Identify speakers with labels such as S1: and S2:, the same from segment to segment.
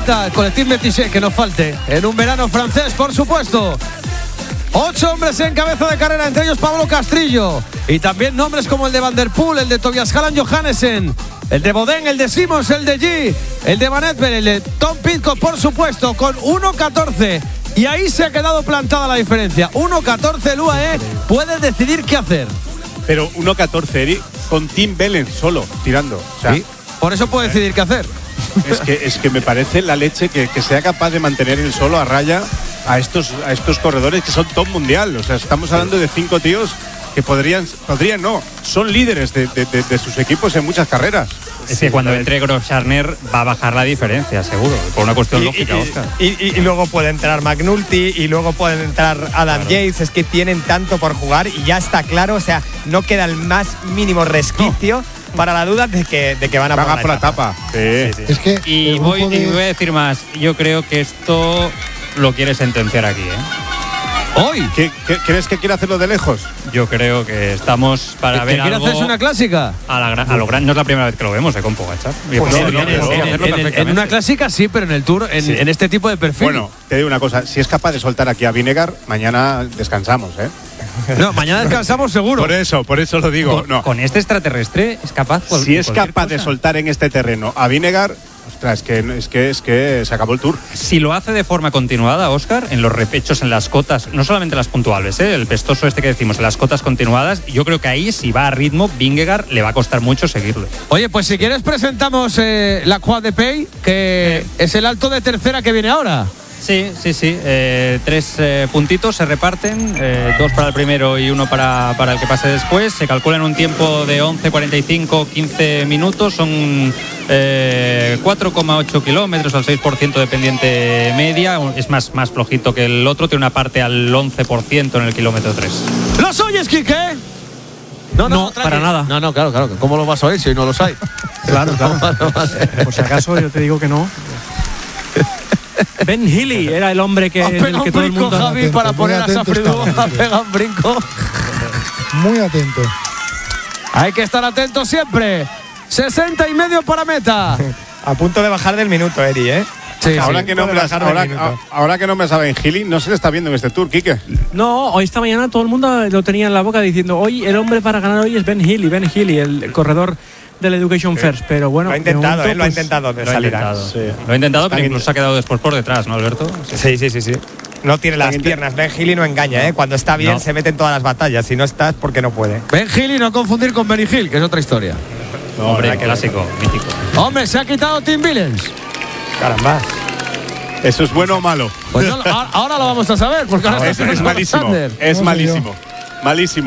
S1: meta, el Collectif Métisé, que nos falte. En un verano francés, por supuesto. 8 hombres en cabeza de carrera, entre ellos Pablo Castrillo. Y también nombres como el de Van der Poel, el de Tobias Hallan Johannesen, el de Bodén, el de Simons, el de G, el de Van Edberg, el de Tom Pidcock, por supuesto, con 1.14. Y ahí se ha quedado plantada la diferencia. 1.14, el UAE puede decidir qué hacer.
S2: Pero 1.14, Eri, con Tim Wellens solo, tirando. O sea,
S1: sí, por eso puede decidir qué hacer.
S2: Es que me parece la leche que sea capaz de mantener el solo a raya a estos corredores que son top mundial. O sea, estamos hablando de 5 tíos que podrían no, son líderes de sus equipos en muchas carreras.
S3: Es que cuando entre Grosjean va a bajar la diferencia, seguro, por una cuestión lógica, Óscar.
S4: Y luego puede entrar McNulty y luego puede entrar Adam Yates. Es que tienen tanto por jugar y ya está claro, o sea, no queda el más mínimo resquicio para la duda de que van a
S2: por la etapa. Sí.
S5: Es que
S3: y voy a decir más, yo creo que esto lo quiere sentenciar aquí,
S1: ¿Hoy?
S2: ¿Crees que quiere hacerlo de lejos?
S3: Yo creo que estamos para ver algo.
S1: ¿Quiere hacerse una clásica?
S3: A lo gran, no es la primera vez que lo vemos con Pogačar.
S1: En una clásica sí, pero en el Tour, en este tipo de perfil.
S2: Bueno, te digo una cosa, si es capaz de soltar aquí a Vinegar, mañana descansamos,
S1: No, mañana descansamos seguro.
S2: Por eso lo digo.
S3: Con este extraterrestre es capaz.
S2: Si es capaz de soltar en este terreno a Vinegar, ostras, es que se acabó el Tour.
S3: Si lo hace de forma continuada, Óscar, en los repechos, en las cotas, no solamente las puntuables, el pestoso este que decimos, en las cotas continuadas, yo creo que ahí, si va a ritmo, Vingegaard le va a costar mucho seguirle.
S1: Oye, pues si quieres presentamos la Croix de Pays, que es el alto de tercera que viene ahora.
S3: Sí. 3 puntitos se reparten, 2 para el primero y 1 para el que pase después. Se calcula en un tiempo de 11:45, 15 minutos. Son 4,8 kilómetros al 6% de pendiente media. Es más flojito que el otro. Tiene una parte al 11% en el kilómetro 3.
S1: ¿Los oyes, Quique?
S6: No, para nada.
S1: No, claro. ¿Cómo lo vas a oír si hoy no los hay?
S6: Claro. Vale. Por si acaso yo te digo que no. Ben Healy era el hombre que
S1: del que todo el mundo Javi
S5: atento,
S1: para poner a Safridú a pegar un brinco.
S5: Muy atento.
S1: Hay que estar atento siempre. 60,5 para meta.
S4: A punto de bajar del minuto, Eri,
S1: Sí,
S2: ahora que no me sabe en Healy, no se le está viendo en este Tour, Quique.
S6: No, hoy esta mañana todo el mundo lo tenía en la boca diciendo hoy el hombre para ganar hoy es Ben Healy, el corredor del Education First, pero bueno,
S4: lo ha intentado, lo ha intentado de salir.
S3: Lo ha intentado, pero incluso se ha quedado después por detrás, ¿no, Alberto?
S4: Sí. No tiene las piernas. Ben Healy no engaña, Cuando está bien se mete en todas las batallas. Si no estás, porque no puede.
S1: Ben Healy, no confundir con Benny Hill, que es otra historia.
S3: No, hombre, clásico, mítico.
S1: Hombre, se ha quitado Tim Wellens.
S4: Caramba.
S2: ¿Eso es bueno o malo?
S1: Pues ahora lo vamos a saber, porque ahora
S2: es malísimo. Es malísimo.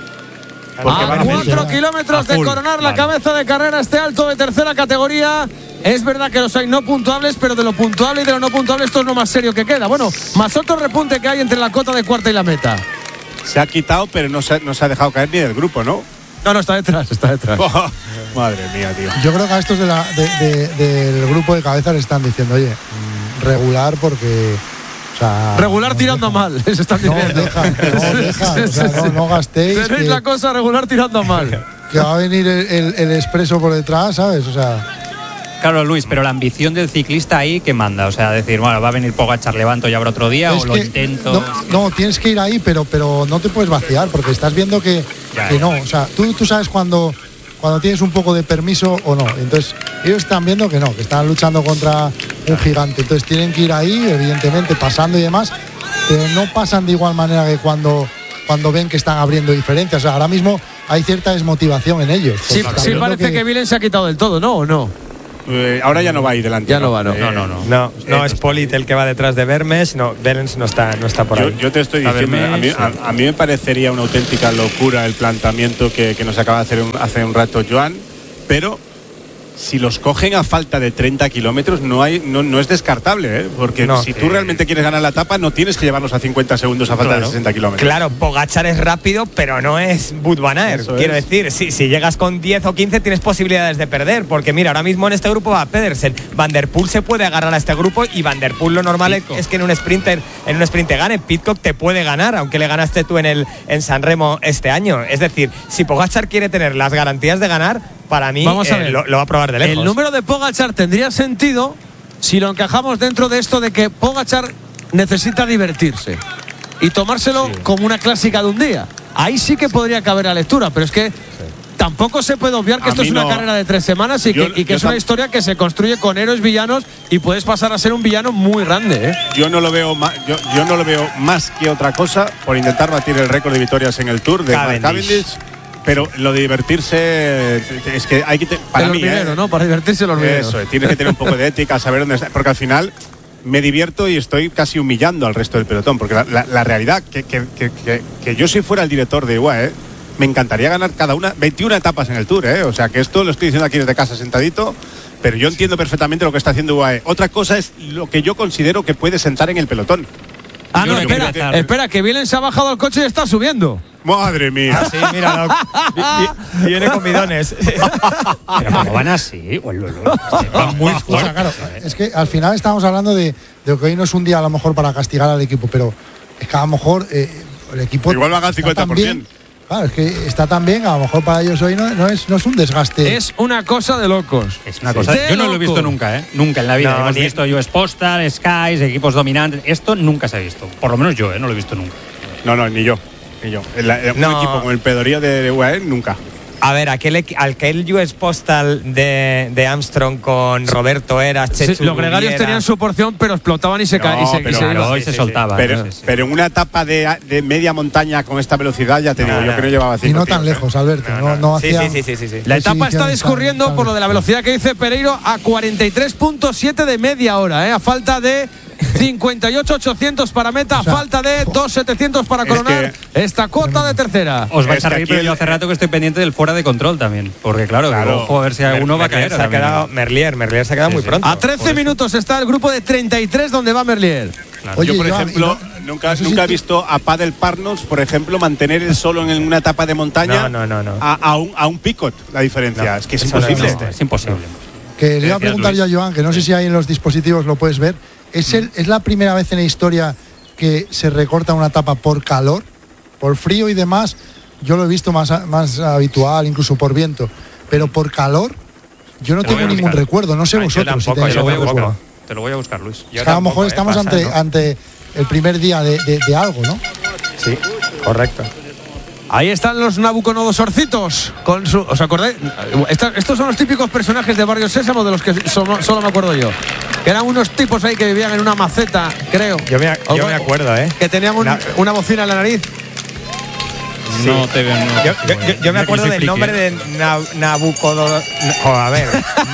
S1: A 4 kilómetros de coronar la cabeza de carrera este alto de tercera categoría. Es verdad que los hay no puntuables, pero de lo puntuable y de lo no puntuable esto es lo más serio que queda. Bueno, más otro repunte que hay entre la cota de cuarta y la meta.
S2: Se ha quitado, pero no se ha dejado caer ni del grupo, ¿no?
S1: No, está detrás.
S2: Oh, madre mía, tío.
S5: Yo creo que a estos del grupo de cabeza le están diciendo, oye, regular porque... O sea,
S1: regular tirando mal. Eso está
S5: no dejan. O sea, no gastéis.
S1: Tenéis la cosa regular tirando mal.
S5: Que va a venir el expreso por detrás, ¿sabes? O sea...
S3: Claro, Luis, pero la ambición del ciclista ahí, ¿qué manda? O sea, decir, bueno, va a venir Pogačar, levanto y habrá otro día, o lo intento.
S5: No, tienes que ir ahí, pero no te puedes vaciar, porque estás viendo que no. O sea, tú sabes cuando tienes un poco de permiso o no. Entonces, ellos están viendo que no, que están luchando contra un gigante. Entonces, tienen que ir ahí, evidentemente, pasando y demás, pero no pasan de igual manera que cuando ven que están abriendo diferencias. O sea, ahora mismo hay cierta desmotivación en ellos.
S1: Sí, parece que Wellens se ha quitado del todo, ¿no? ¿O no?
S2: Ahora ya no va ahí delante.
S1: Ya no va, no.
S4: No, es Polit el que va detrás de Vermes. No, Wellens no está por ahí.
S2: Yo te estoy diciendo, a mí me parecería una auténtica locura el planteamiento que nos acaba de hacer hace un rato Joan, pero si los cogen a falta de 30 kilómetros no es descartable, porque si tú realmente quieres ganar la etapa no tienes que llevarlos a 50 segundos a falta de 60 kilómetros.
S4: Claro, Pogačar es rápido, pero no es Wout van Aert. Quiero decir, si llegas con 10 o 15 tienes posibilidades de perder, porque mira, ahora mismo en este grupo va Pedersen. Van der Poel se puede agarrar a este grupo y Van der Poel lo normal es que en un sprint gane. Pidcock te puede ganar, aunque le ganaste tú en San Remo este año. Es decir, si Pogačar quiere tener las garantías de ganar, para mí lo va a probar de lejos.
S1: El número de Pogačar tendría sentido si lo encajamos dentro de esto de que Pogačar necesita divertirse y tomárselo como una clásica de un día. Ahí sí que podría caber la lectura, pero es que tampoco se puede obviar que esto es una carrera de 3 semanas y que es una historia que se construye con héroes villanos y puedes pasar a ser un villano muy grande, ¿eh?
S2: Yo no lo veo más que otra cosa por intentar batir el récord de victorias en el Tour de Cavendish. Pero lo de divertirse es que hay que para mí,
S1: ¿no? Para divertirse los hormiguero.
S2: Eso, tienes que tener un poco de ética, saber dónde está, porque al final me divierto y estoy casi humillando al resto del pelotón, porque la realidad que yo si fuera el director de UAE, me encantaría ganar cada una 21 etapas en el Tour, ¿eh? O sea, que esto lo estoy diciendo aquí desde casa sentadito, pero yo entiendo perfectamente lo que está haciendo UAE. Otra cosa es lo que yo considero que puede sentar en el pelotón.
S1: Ah, no, espera, que Vilen se ha bajado al coche y está subiendo.
S2: Madre mía.
S4: Ah, sí, míralo. Viene con bidones.
S3: Pero como van así, van muy fuerte.
S5: O sea, claro, es que al final estamos hablando de que hoy no es un día a lo mejor para castigar al equipo, pero es que a lo mejor el equipo
S2: igual van al 50%.
S5: Claro, es que está tan bien, a lo mejor para ellos hoy no es un desgaste.
S1: Es una cosa de locos.
S3: Es una cosa. Yo no lo he visto nunca, ¿eh? Nunca en la vida. Hemos visto US Postal, Skies, equipos dominantes. Esto nunca se ha visto. Por lo menos yo, no lo he visto nunca.
S2: No, ni yo. Un equipo con el pedorío de UAE, nunca.
S4: A ver, aquel US Postal de Armstrong con Roberto Eras, Chechu,
S1: los gregarios tenían su porción, pero explotaban y se
S3: soltaban.
S2: Pero en una etapa de media montaña con esta velocidad, ya te digo, yo creo que llevaba 5
S5: y no tan lejos, Alberto. No hacía.
S4: Sí.
S1: La etapa está discurriendo por lo de la velocidad que dice Pereiro a 43.7 de media hora, a falta de 58.800 para meta, a falta de 2.700 para coronar esta cuota de tercera.
S3: Os vais a reír, pero yo hace rato que estoy pendiente del fuera de control también, porque claro. Ojo, a ver si alguno va a caer.
S4: Se ha quedado Merlier se ha quedado muy pronto.
S1: A 13 minutos está el grupo de 33 donde va Merlier.
S2: Claro. Oye, yo, por ejemplo, nunca he visto a Padel Parnos, por ejemplo, mantener el solo en una etapa de montaña a un picot la diferencia. Es que es imposible.
S3: Es imposible.
S5: Que le iba a preguntar yo a Joan, que no sé si ahí en los dispositivos lo puedes ver. ¿Es la primera vez en la historia que se recorta una etapa por calor, por frío y demás? Yo lo he visto más habitual, incluso por viento. Pero por calor, yo no tengo ningún recuerdo. No sé vosotros si tenéis algún recuerdo.
S3: Te lo voy a buscar, Luis.
S5: O sea, a lo mejor estamos ante el primer día de algo, ¿no?
S4: Sí, correcto.
S1: Ahí están los nabucodonosorcitos con su. ¿Os acordáis? Estos son los típicos personajes de Barrio Sésamo de los que solo me acuerdo yo. Que eran unos tipos ahí que vivían en una maceta, creo.
S4: Yo me acuerdo,
S1: que tenían una bocina en la nariz.
S4: Sí. No te veo. Yo me acuerdo del nombre de Nabucodonosor. A ver.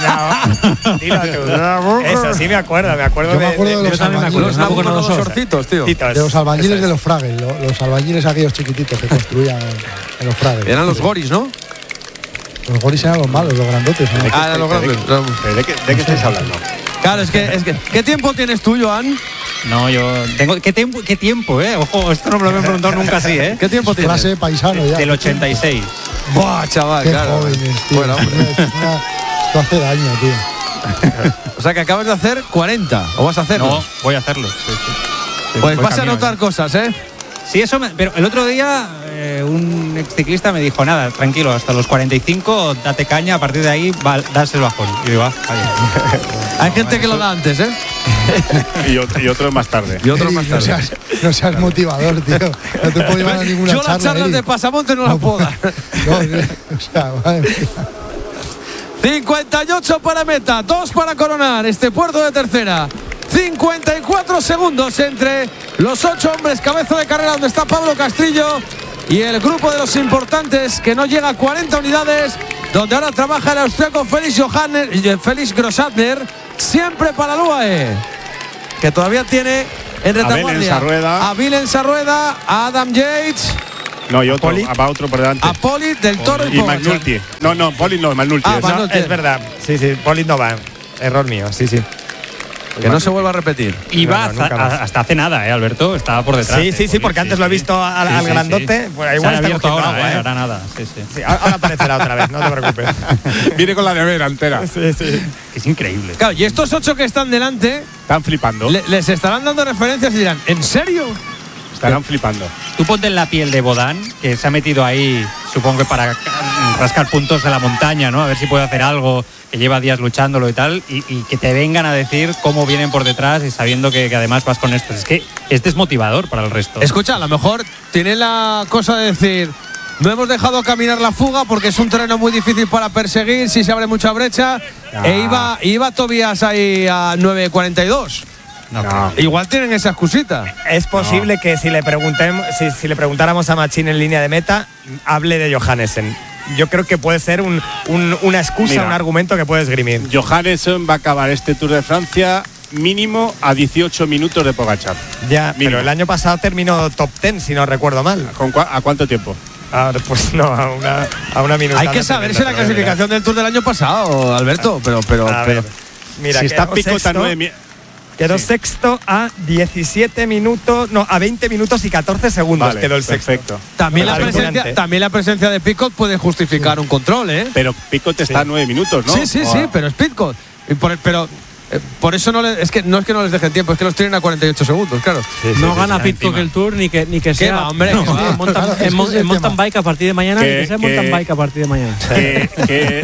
S4: Dilo tú. Eso sí me acuerdo. Me acuerdo
S5: de
S1: los nabucodonosorcitos, tío.
S5: De los albañiles de los Fraggles. Los albañiles aquellos chiquititos que construían en los Fraggles.
S1: Eran los goris, ¿no?
S5: Los goris eran los malos, los grandotes, ¿no?
S1: Eran los grandes.
S2: ¿De qué estáis hablando?
S1: Claro, es que ¿qué tiempo tienes tú, Joan?
S3: No, yo tengo ¿qué tiempo, Ojo, esto no me lo he preguntado nunca así,
S1: ¿Qué tiempo tienes?
S5: Clase de paisano ya.
S3: Del 86.
S1: Buah, chaval,
S5: qué
S1: claro.
S5: jóvenes, tío. Bueno, esto hace daño, tío.
S1: O sea que acabas de hacer 40, ¿o vas a hacerlo?
S3: No, voy a hacerlo. Sí.
S1: Pues vas a notar cosas, ¿eh?
S3: Sí, pero el otro día un exciclista me dijo, nada, tranquilo, hasta los 45 date caña, a partir de ahí darse el bajón. Y digo,
S1: hay gente que lo da antes, ¿eh?
S2: y otro más tarde.
S5: No seas motivador, tío. No te puedo llevar a ninguna charla.
S1: Yo las charlas de pasamonte no las puedo dar.
S5: O sea, madre mía.
S1: 58 para meta, 2 para coronar este puerto de tercera. 54 segundos entre los 8 hombres cabeza de carrera donde está Pablo Castrillo y el grupo de los importantes que no llega a 40 unidades, donde ahora trabaja el austriaco Felix Grossatner, siempre para el UAE, que todavía tiene en retaguardia a Vilen Sarrueda, a Adam Yates.
S2: No, y otro, va otro por delante.
S1: A Polit, del Toro
S2: y McNulty. No, Polit no, McNulty.
S4: Es verdad. Sí, Polit no va. Error mío, sí.
S1: Que no se vuelva a repetir.
S3: Y va hasta hace nada, Alberto. Estaba por detrás.
S4: Sí, porque antes lo he visto al grandote.
S3: Sí.
S4: Pues igual está cogiendo
S3: ahora,
S4: agua,
S3: ahora nada. Sí.
S4: Ahora aparecerá otra vez, no te preocupes.
S2: Viene con la nevera entera.
S4: Sí.
S3: Es increíble.
S1: Claro, y estos 8 que están delante
S2: están flipando.
S1: Les estarán dando referencias y dirán, ¿en serio?
S2: Estarán flipando.
S3: Tú ponte en la piel de Bodán, que se ha metido ahí, supongo que para rascar puntos de la montaña, ¿no? A ver si puede hacer algo, que lleva días luchándolo y tal, y que te vengan a decir cómo vienen por detrás y sabiendo que además vas con esto. Es que es desmotivador para el resto.
S1: Escucha, a lo mejor tiene la cosa de decir, no hemos dejado caminar la fuga porque es un terreno muy difícil para perseguir, si se abre mucha brecha, iba Tobias ahí a 9.42.
S3: No.
S1: Igual tienen esa excusita.
S4: Es posible que si le preguntáramos a Machín en línea de meta, hable de Johannesen. Yo creo que puede ser una excusa,
S2: Mira,
S4: un argumento que puede esgrimir.
S2: Johannesen va a acabar este Tour de Francia mínimo a 18 minutos de Pogačar.
S4: Ya,
S2: mínimo.
S4: pero el año pasado terminó top 10, si no recuerdo mal.
S2: ¿A cuánto tiempo?
S4: Pues no, a una minuta.
S1: Hay que saber si la clasificación del Tour del año pasado, Alberto, pero
S4: mira,
S2: si está Picot a 9.
S4: Quedó
S2: sí.
S4: Sexto a 17 minutos, no, a 20 minutos y 14 segundos
S2: Vale,
S4: quedó el sexto.
S2: Perfecto.
S1: también
S4: Vale,
S1: la presencia de Picot puede justificar un control, ¿eh?
S2: Pero Picot está a 9 minutos, ¿no?
S1: Sí, pero es Picot. Por eso no es que no les dejen tiempo, es que los tienen a 48 segundos, claro.
S6: No gana Pidcock el Tour ni que sea.
S1: va, hombre,
S6: no,
S1: que va.
S6: monta-
S5: Claro,
S6: en mountain bike a partir de mañana, ni que sea mountain bike a partir de mañana.
S2: Que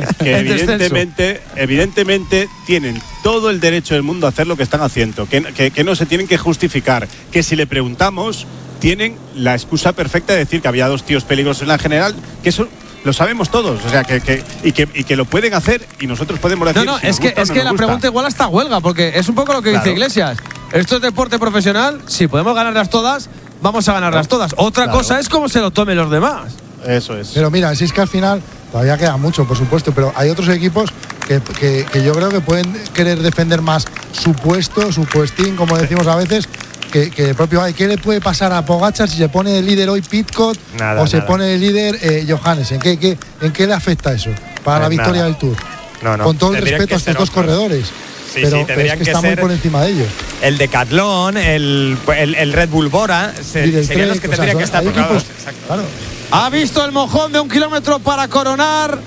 S2: evidentemente tienen todo el derecho del mundo a hacer lo que están haciendo, que no se tienen que justificar, que si le preguntamos tienen la excusa perfecta de decir que había dos tíos peligrosos en la general, que eso lo sabemos todos, o sea, que lo pueden hacer y nosotros podemos decir.
S1: No,
S2: si
S1: es
S2: nos gusta o
S1: que
S2: no nos
S1: la
S2: gusta.
S1: pregunta igual hasta huelga, porque es un poco lo que dice
S2: Claro.
S1: Iglesias. Esto es deporte profesional, si podemos ganarlas todas, vamos a ganarlas todas. Otra
S2: Claro.
S1: cosa es cómo se lo tomen los demás.
S2: Eso es.
S5: Pero mira, si es que al final todavía queda mucho, por supuesto, pero hay otros equipos que yo creo que pueden querer defender más su puesto, su puestín, como decimos a veces, que el propio. ¿Qué le puede pasar a Pogačar si se pone de líder hoy Pidcock o se pone de líder Johannesen? ¿En qué le afecta eso para la victoria del Tour?
S4: No,
S5: Con todo el
S4: tendrían
S5: respeto
S4: que
S5: a estos
S4: ser
S5: dos
S4: otros.
S5: corredores.
S4: Sí,
S5: pero
S4: tendrían
S5: es que
S4: que
S5: está muy
S4: ser
S5: por encima de ellos.
S4: el Decathlon, el Red Bull Bora, serían los que tendrían que estar
S5: hay
S4: tocados.
S5: equipos,
S4: Exacto.
S5: claro.
S1: Ha visto el mojón de 1 kilómetro para coronar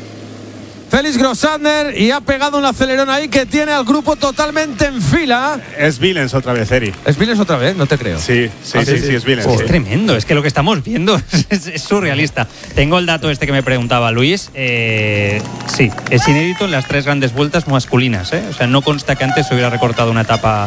S1: Félix Grossander y ha pegado un acelerón ahí que tiene al grupo totalmente en fila.
S2: Es Villens otra vez, Eri.
S1: ¿Es Viles otra vez? No te creo.
S2: Sí, es Villens.
S3: Es tremendo, es que lo que estamos viendo es surrealista. Tengo el dato este que me preguntaba Luis. Sí, es inédito en las 3 grandes vueltas masculinas. O sea, no consta que antes se hubiera recortado una etapa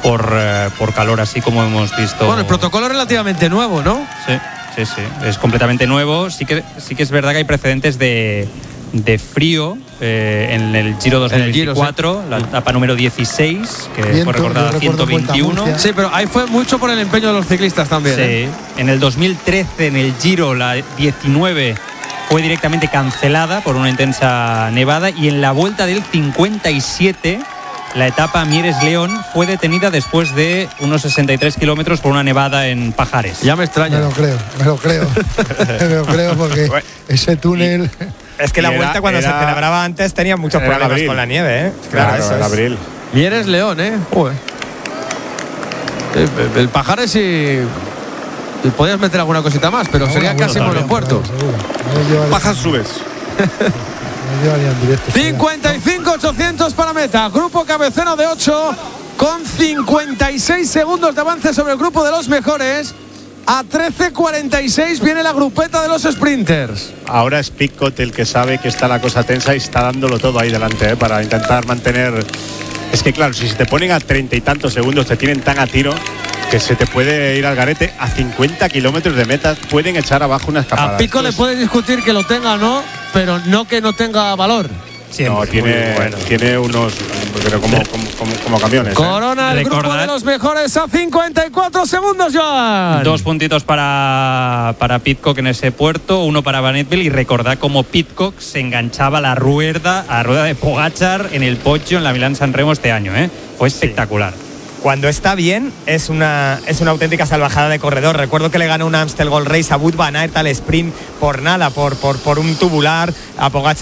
S3: por calor, así como hemos visto.
S1: Bueno, el protocolo es relativamente nuevo, ¿no?
S3: Sí. Es completamente nuevo. Sí que es verdad que hay precedentes de frío en el Giro 2024, la etapa número 16, que
S5: Viento,
S3: fue recordada
S5: yo recuerdo
S3: 121.
S5: Vuelta a Murcia.
S1: Sí, pero ahí fue mucho por el empeño de los ciclistas también. ¿eh?
S3: Sí. En el 2013, en el Giro, la 19 fue directamente cancelada por una intensa nevada, y en la vuelta del 57, la etapa Mieres-León fue detenida después de unos 63 kilómetros por una nevada en Pajares.
S1: Ya me extraña.
S5: Me lo creo porque ese túnel.
S4: Es que la
S2: Y
S4: vuelta cuando se celebraba antes tenía muchos
S2: era en
S4: problemas
S2: abril.
S4: con la nieve, ¿eh?
S2: Claro,
S4: eso
S2: en
S4: es.
S2: abril.
S1: Mieres León, ¿eh? Joder. El Pajares sí. Podías meter alguna cosita más, pero sería casi monopuerto.
S2: Pajas subes.
S1: 55.800 para meta. Grupo cabecero de 8 con 56 segundos de avance sobre el grupo de los mejores. A 13.46 viene la grupeta de los sprinters.
S2: Ahora es Picot el que sabe que está la cosa tensa y está dándolo todo ahí delante, para intentar mantener. Es que claro, si se te ponen a 30 y tantos segundos, te tienen tan a tiro que se te puede ir al garete. A 50 kilómetros de meta pueden echar abajo una escapada.
S1: A Pico le puede discutir que lo tenga o no, pero no que no tenga valor.
S2: No, tiene unos, pero como camiones.
S1: Corona el grupo de los mejores a 54 segundos, Joan.
S3: 2 puntitos para Pidcock en ese puerto, 1 para Van Eetveld, y recordad cómo Pidcock se enganchaba a la rueda de Pogačar en el Poggio, en la Milán-San Remo este año. Fue espectacular.
S4: Cuando está bien, es una auténtica salvajada de corredor. Recuerdo que le ganó un Amstel Gold Race a Wout van Aert al sprint por nada, por un tubular. A Pogačar